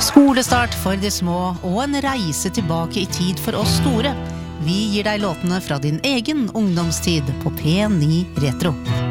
Skolestart for de små og en reise tilbake i tid for oss store. Vi gir deg låtene fra din egen ungdomstid på P9 Retro.